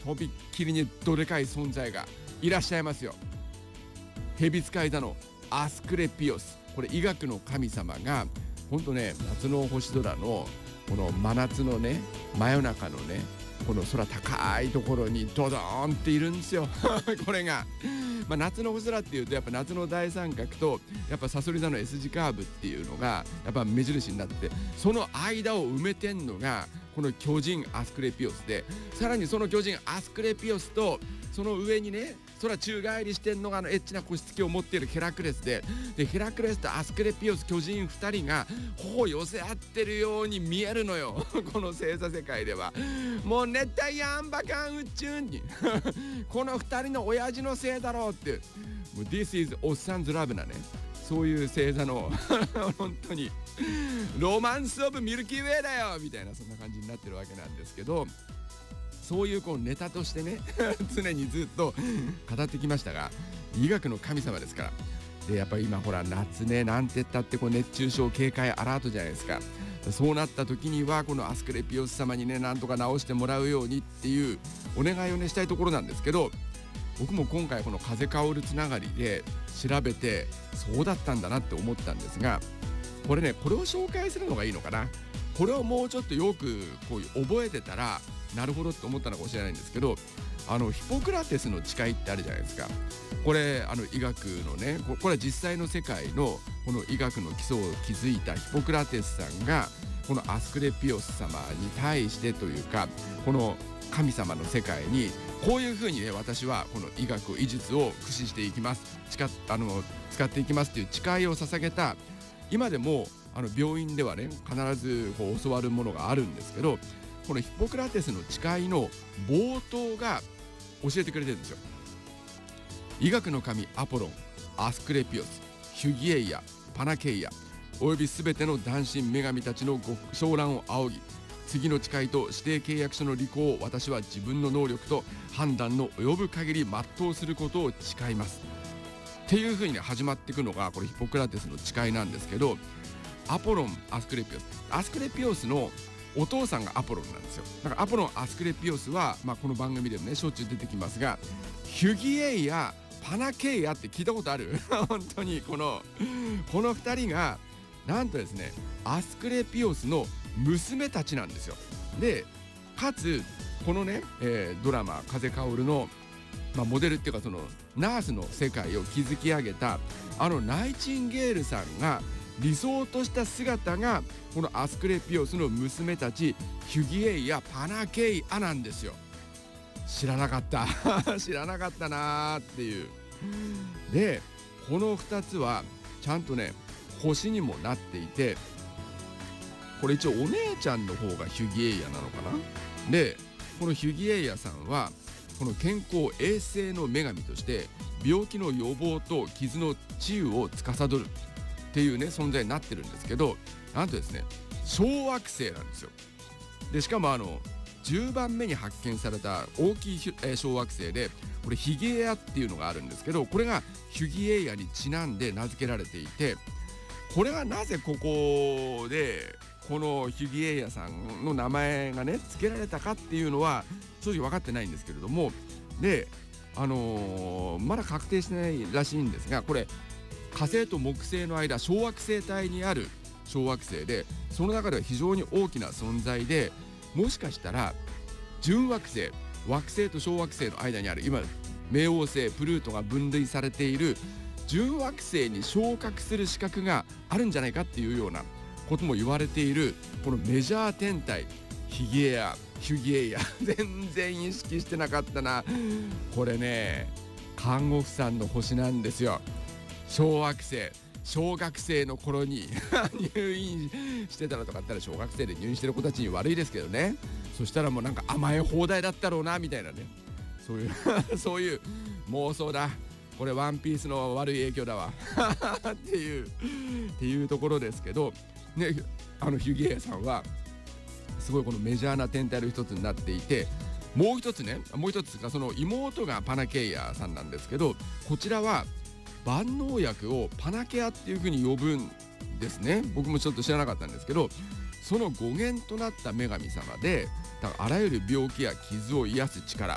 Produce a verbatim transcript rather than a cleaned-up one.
とびっきりにどでかい存在がいらっしゃいますよ。蛇使い座のアスクレピオス、これ医学の神様がほんとね、夏の星空のこの真夏のね、真夜中のね、この空高いところにドドーンっているんですよこれが、まあ、夏の星空っていうとやっぱ夏の大三角とやっぱサソリ座の S 字カーブっていうのがやっぱ目印になって、その間を埋めてんのがこの巨人アスクレピオスで、さらにその巨人アスクレピオスとその上にね、空宙返りしてんのがあのエッチな腰つきを持っているヘラクレスで、でヘラクレスとアスクレピオス巨人ふたりが頬を寄せ合ってるように見えるのよこの星座世界では。もう熱帯夜アンバカン宇宙にこのふたりの親父のせいだろうって、もう This is おっさんずラブなね、そういう星座の本当にロマンスオブミルキーウェイだよみたいな、そんな感じになってるわけなんですけど、そういうこうネタとしてね常にずっと語ってきましたが、医学の神様ですから。でやっぱり今ほら夏ね、なんて言ったってこう熱中症警戒アラートじゃないですか。そうなった時にはこのアスクレピオス様にね、なんとか治してもらうようにっていうお願いをねしたいところなんですけど、僕も今回この風薫るつながりで調べてそうだったんだなって思ったんですが、これね、これを紹介するのがいいのかな。これをもうちょっとよくこう覚えてたらなるほどって思ったのかもしれないんですけど、あのヒポクラテスの誓いってあるじゃないですか。これあの医学のね、これは実際の世界のこの医学の基礎を築いたヒポクラテスさんがこのアスクレピオス様に対してというか、この神様の世界にこういう風にね、私はこの医学を医術を駆使していきます、使あの使っていきますっていう誓いを捧げた、今でもあの病院ではね必ずこう教わるものがあるんですけど、このヒポクラテスの誓いの冒頭が教えてくれてるんですよ。医学の神アポロン、アスクレピオス、ヒュギエイア、パナケイアおよびすべての男神女神たちのご昇覧を仰ぎ、次の誓いと指定契約書の履行を私は自分の能力と判断の及ぶ限り全うすることを誓いますっていう風に、ね、始まっていくのがこれヒポクラテスの誓いなんですけど、アポロン、アスクレピオス、アスクレピオスのお父さんがアポロンなんですよ。だからアポロン、アスクレピオスは、まあ、この番組でもねしょっちゅう出てきますが、ヒュギエイやパナケイアって聞いたことある本当にこのこのふたりがなんとですね、アスクレピオスの娘たちなんですよ。でかつこのね、えー、ドラマ「風薫る」の、まあ、モデルっていうかそのナースの世界を築き上げたあのナイチンゲールさんが理想とした姿がこのアスクレピオスの娘たちヒュギエイやパナケイアなんですよ。知らなかった知らなかったなーっていう。でこのふたつはちゃんとね星にもなっていて、これ一応お姉ちゃんの方がヒュギエイヤなのかな。でこのヒュギエイヤさんはこの健康衛生の女神として病気の予防と傷の治癒を司るっていうね存在になってるんですけど、なんとですね小惑星なんですよ。でしかもあのじゅうばんめに発見された大きい小惑星で、これヒゲエアっていうのがあるんですけど、これがヒュギエイヤにちなんで名付けられていて、これはなぜここでこのヒュギエイヤさんの名前がね付けられたかっていうのは正直分かってないんですけれども、であのー、まだ確定してないらしいんですが、これ火星と木星の間小惑星帯にある小惑星で、その中では非常に大きな存在で、もしかしたら準惑星、惑星と小惑星の間にある今冥王星プルートが分類されている準惑星に昇格する資格があるんじゃないかっていうようなことも言われているこのメジャー天体ヒゲエア、ヒュギエイヤ全然意識してなかったな。これね看護婦さんの星なんですよ。小惑星、小学生の頃に入院してたらとかあったら、小学生で入院してる子たちに悪いですけどね、そしたらもうなんか甘え放題だったろうなみたいなね、そういうそういう妄想だ。これワンピースの悪い影響だわっていうっていうところですけどね、あのヒュギエイヤさんはすごいこのメジャーな天体の一つになっていて、もう一つねもう一つがその妹がパナケイアさんなんですけど、こちらは万能薬をパナケアっていう風に呼ぶんですね。僕もちょっと知らなかったんですけど、その語源となった女神様で、だからあらゆる病気や傷を癒す力、